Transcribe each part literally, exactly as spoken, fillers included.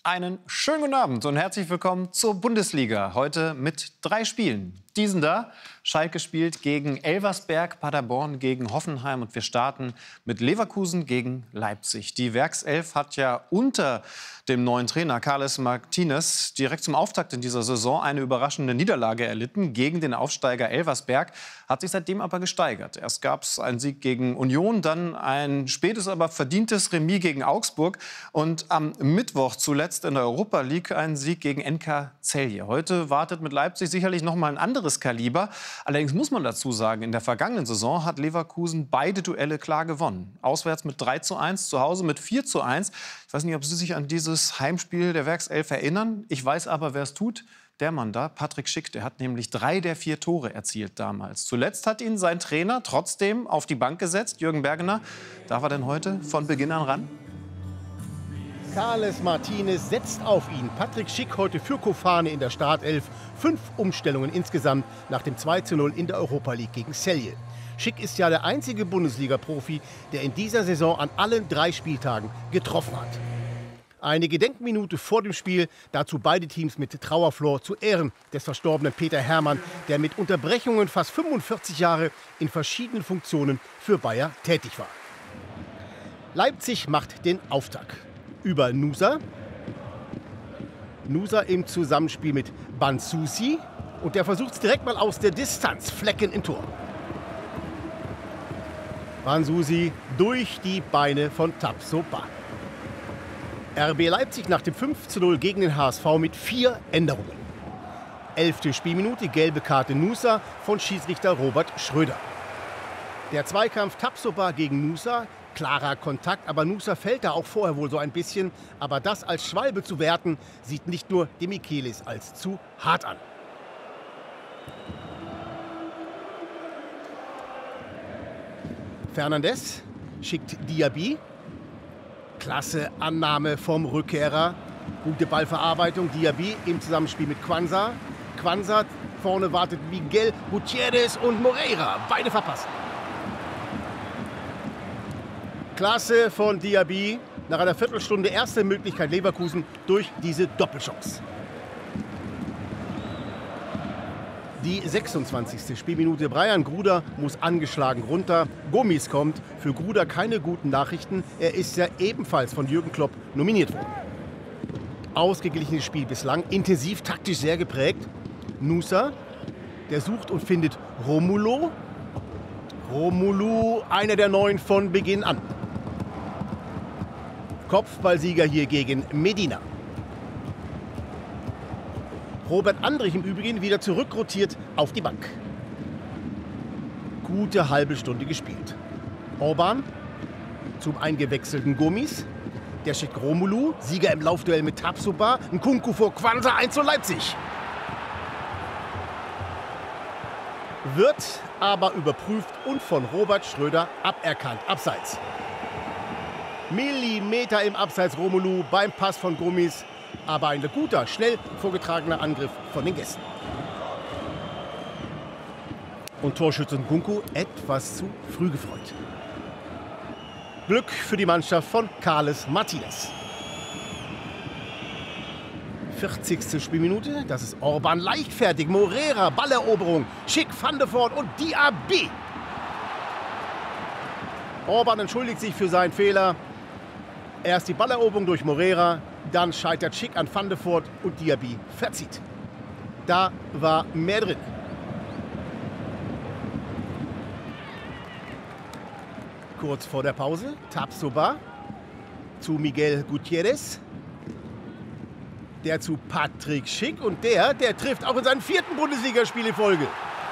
Einen schönen guten Abend und herzlich willkommen zur Bundesliga. Heute mit drei Spielen. Diesen da, Schalke spielt gegen Elversberg, Paderborn gegen Hoffenheim und wir starten mit Leverkusen gegen Leipzig. Die Werkself hat ja unter dem neuen Trainer Carles Martínez direkt zum Auftakt in dieser Saison eine überraschende Niederlage erlitten. Gegen den Aufsteiger Elversberg hat sich seitdem aber gesteigert. Erst gab es einen Sieg gegen Union, dann ein spätes, aber verdientes Remis gegen Augsburg und am Mittwoch zuletzt in der Europa League ein Sieg gegen N K Celje. Heute wartet mit Leipzig sicherlich noch mal ein anderes Kaliber. Allerdings muss man dazu sagen, in der vergangenen Saison hat Leverkusen beide Duelle klar gewonnen. Auswärts mit drei zu eins, zu Hause mit vier zu eins. Ich weiß nicht, ob Sie sich an dieses Heimspiel der Werkself erinnern. Ich weiß aber, wer es tut. Der Mann da, Patrick Schick, der hat nämlich drei der vier Tore erzielt damals. Zuletzt hat ihn sein Trainer trotzdem auf die Bank gesetzt, Jürgen Bergener. Darf er denn heute von Beginn an ran? Carles Martínez setzt auf ihn. Patrick Schick heute für Kofane in der Startelf. Fünf Umstellungen insgesamt nach dem zwei zu null in der Europa League gegen Celje. Schick ist ja der einzige Bundesliga-Profi, der in dieser Saison an allen drei Spieltagen getroffen hat. Eine Gedenkminute vor dem Spiel, dazu beide Teams mit Trauerflor zu Ehren des verstorbenen Peter Hermann, der mit Unterbrechungen fast fünfundvierzig Jahre in verschiedenen Funktionen für Bayer tätig war. Leipzig macht den Auftakt. Über Nusa. Nusa im Zusammenspiel mit Bansusi. Und der versucht es direkt mal aus der Distanz. Flecken im Tor. Bansusi durch die Beine von Tapsoba. R B Leipzig nach dem fünf zu null gegen den H S V mit vier Änderungen. Elfte Spielminute, gelbe Karte Nusa von Schiedsrichter Robert Schröder. Der Zweikampf Tapsoba gegen Nusa. Klarer Kontakt, aber Nusa fällt da auch vorher wohl so ein bisschen. Aber das als Schwalbe zu werten, sieht nicht nur Demichelis als zu hart an. Fernandes schickt Diaby. Klasse Annahme vom Rückkehrer. Gute Ballverarbeitung. Diaby im Zusammenspiel mit Quansah. Quansah, vorne wartet Miguel Gutiérrez und Moreira. Beide verpassen. Klasse von Diaby. Nach einer Viertelstunde erste Möglichkeit Leverkusen durch diese Doppelchance. Die sechsundzwanzigste Spielminute. Brian Gruder muss angeschlagen runter. Gomis kommt. Für Gruder keine guten Nachrichten. Er ist ja ebenfalls von Jürgen Klopp nominiert worden. Ausgeglichenes Spiel bislang. Intensiv, taktisch sehr geprägt. Nusa, der sucht und findet Romulo. Romulu, einer der Neuen von Beginn an. Kopfballsieger hier gegen Medina. Robert Andrich im Übrigen wieder zurückrotiert auf die Bank. Gute halbe Stunde gespielt. Orban zum eingewechselten Gomis. Der schickt Romulu, Sieger im Laufduell mit Tapsoba. Nkunku vor Quansah, eins zu Leipzig. Wird aber überprüft und von Robert Schröder aberkannt. Abseits. Millimeter im Abseits Romulu beim Pass von Gomis. Aber ein guter, schnell vorgetragener Angriff von den Gästen. Und Torschütze Nkunku etwas zu früh gefreut. Glück für die Mannschaft von Carles Martínez. vierzigste Spielminute, das ist Orban leichtfertig. Moreira, Balleroberung, Schick, Van de Voort und Diaby. Orban entschuldigt sich für seinen Fehler. Erst die Balleroberung durch Moreira, dann scheitert Schick an Van de Voort und Diaby verzieht. Da war mehr drin. Kurz vor der Pause, Tapsoba zu Miguel Gutiérrez. Der zu Patrick Schick und der, der trifft auch in seinem vierten Bundesligaspiel in Folge.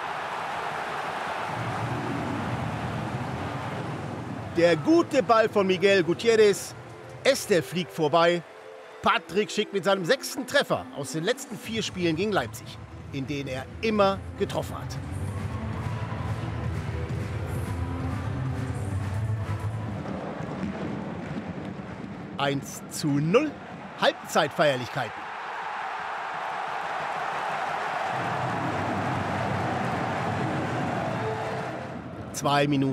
Der gute Ball von Miguel Gutiérrez. Este fliegt vorbei. Patrick Schick mit seinem sechsten Treffer aus den letzten vier Spielen gegen Leipzig, in denen er immer getroffen hat. eins zu null. Halbzeitfeierlichkeiten. Zwei Minuten.